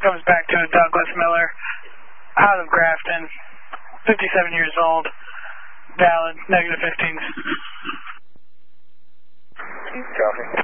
comes back to Douglas Miller, out of Grafton, 57 years old, valid, -15s. Copy.